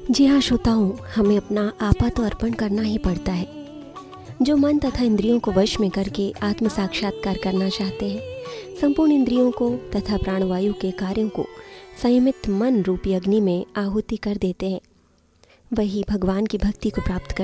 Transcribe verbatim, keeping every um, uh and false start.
जी हाँ श्रोताओं, हमें अपना आपा तो अर्पण करना ही पड़ता है। जो मन तथा इंद्रियों को वश में करके आत्म साक्षात्कार करना चाहते हैं, संपूर्ण इंद्रियों को तथा प्राणवायु के कार्यों को संयमित मन रूपी अग्नि में आहुति कर देते हैं, वही भगवान की भक्ति को प्राप्त कर